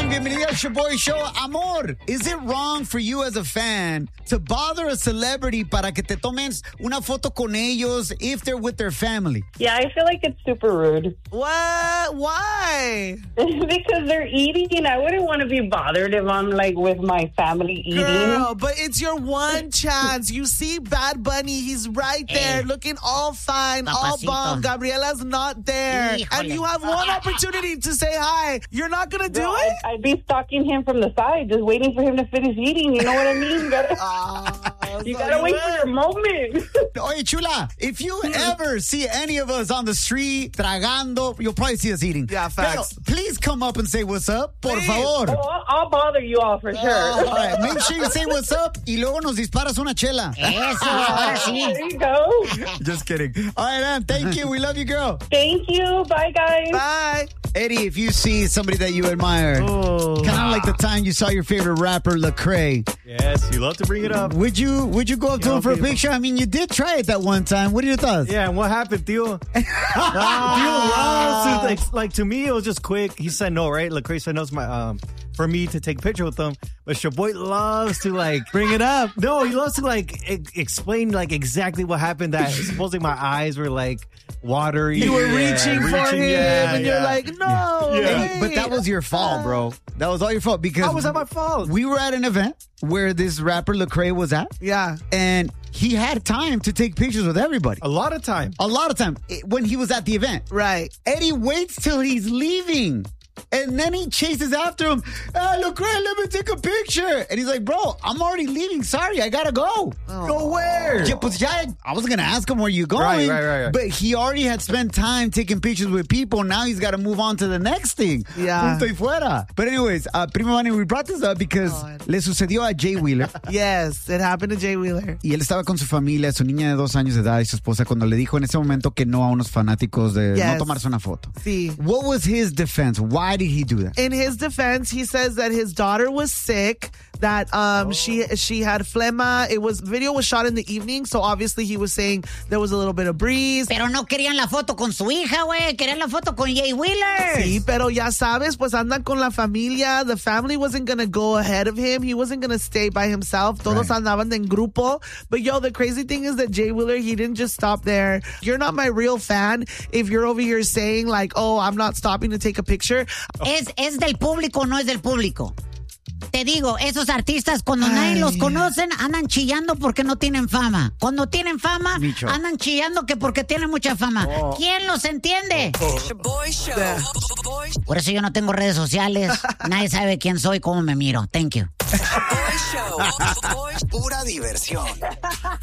morning. Bienvenido al Shoboy Show. Amor, is it wrong for you as a fan to bother a celebrity para que te tomes una foto con ellos if they're with their family? Yeah, I feel like it's super rude. What? Why? Because they're eating. I wouldn't want to be bothered if I'm like with my family eating. Girl, but it's your one chance. You see Bad Bunny, he's right there looking all fine, all bomb. Gabriela's not there. Híjole. And you have one opportunity to say hi. You're not going to do No, it? I'd be stalking him from the side, just waiting for him to finish eating. You know what I mean? You gotta wait for your moment. Oye, chula, if you ever see any of us on the street tragando, you'll probably see us eating. Yeah, facts. Pero please come up and say what's up, por favor. Oh, I'll bother you all for sure. All right, make sure you say what's up y luego nos disparas una chela. Eso, ahora sí. There you go. Just kidding. All right, Ann, thank you. We love you, girl. Thank you. Bye, guys. Bye. Eddie, if you see somebody that you admire, kind of like the time you saw your favorite rapper, Lecrae, Yes, you love to bring it up. would you go up to him for a picture? I mean, you did try it that one time. What are your thoughts? Yeah, and what happened, Tio? Like to me, it was just quick. He said no, right? Lecrae said no for me to take a picture with him. But your boy loves to Bring it up. No, he loves to explain exactly what happened. That supposedly my eyes were watery. You were reaching for him, and you're like, no. Hey, but that was your fault, bro. That was all your fault because How was that my fault? we were at an event where this rapper Lecrae was at, Yeah. and he had time to take pictures with everybody. A lot of time. A lot of time when he was at the event. Right. Eddie waits till he's leaving. And then he chases after him. Hey, Lecrae, let me take a picture. And he's like, bro, I'm already leaving. Sorry, I gotta go. Go where? Yeah, pues I wasn't going to ask him where you going. Right. But he already had spent time taking pictures with people. Now he's got to move on to the next thing. Yeah. Punto y fuera. But anyways, Prima Manny, we brought this up because le sucedió a Jay Wheeler. Yes, it happened to Jay Wheeler. Y él estaba con su familia, su niña de 2 años de edad y su esposa cuando le dijo en ese momento que no a unos fanáticos de no tomarse una foto. Sí. What was his defense? Why did he do that? In his defense, he says that his daughter was sick, that she had phlegma. Video was shot in the evening, so obviously he was saying there was a little bit of breeze. Pero no querían la foto con su hija, güey. Querían la foto con Jay Wheeler. Sí, pero ya sabes, pues andan con la familia. The family wasn't going to go ahead of him. He wasn't going to stay by himself. Todos andaban en grupo. But the crazy thing is that Jay Wheeler, he didn't just stop there. You're not my real fan if you're over here saying oh, I'm not stopping to take a picture. Es del público, no es del público. Te digo, esos artistas cuando nadie los conocen andan chillando porque no tienen fama. Cuando tienen fama, Bicho. andan chillando que porque tienen mucha fama. ¿Quién los entiende? Boy Show. Boy Por eso yo no tengo redes sociales. Nadie sabe quién soy, cómo me miro. Thank you. Show. Pura diversión.